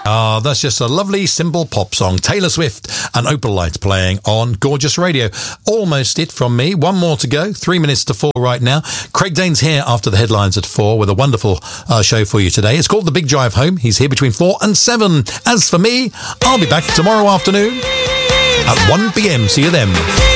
That's just a lovely, simple pop song. Taylor Swift and Opalite playing on Gorgeous Radio. Almost it from me. One more to go. 3 minutes to 4 right now. Craig Dane's here after the headlines at 4 with a wonderful show for you today. It's called The Big Drive Home. He's here between 4 and 7. As for me, I'll be back tomorrow afternoon at 1 p.m. See you then.